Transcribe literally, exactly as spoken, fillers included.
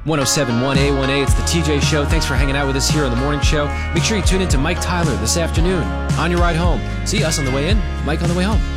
one oh seven point one A one A. It's the T J Show. Thanks for hanging out with us here on the morning show. Make sure you tune in to Mike Tyler this afternoon on your ride home. See us on the way in, Mike on the way home.